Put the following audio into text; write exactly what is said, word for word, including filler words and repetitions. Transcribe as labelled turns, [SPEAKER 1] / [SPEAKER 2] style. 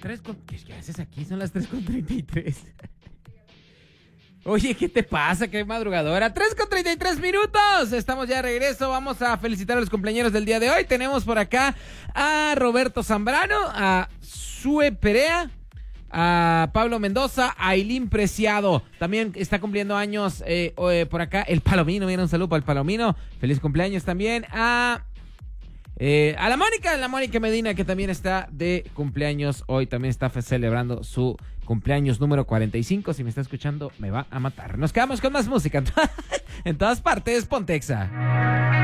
[SPEAKER 1] tres con... ¿Qué, ¿Qué haces aquí? Son las tres con treinta y tres. Oye, ¿qué te pasa? Qué madrugadora. tres con treinta y tres minutos. Estamos ya de regreso. Vamos a felicitar a los cumpleaños del día de hoy. Tenemos por acá a Roberto Zambrano, a Sue Perea, a Pablo Mendoza, a Ailín Preciado. También está cumpliendo años eh, eh, por acá el Palomino. Mira, un saludo para el Palomino. Feliz cumpleaños también a... Eh, a la Mónica, la Mónica Medina, que también está de cumpleaños hoy, también está celebrando su cumpleaños número cuarenta y cinco. Si me está escuchando, me va a matar. Nos quedamos con más música. En todas partes, Pontexa.